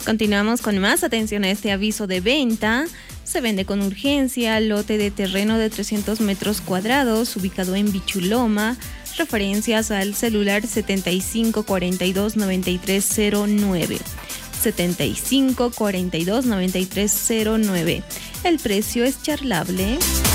Continuamos con más. Atención a este aviso de venta. Se vende con urgencia lote de terreno de 300 metros cuadrados ubicado en Bichuloma. Referencias al celular 7542-9309. 7542-9309. El precio es charlable.